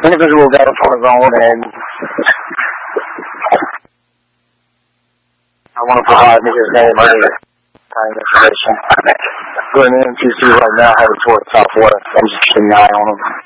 individual goes on his own, and I want to provide me his name and information. Going in to see right now, headed towards southwest. I'm just keeping an eye on him.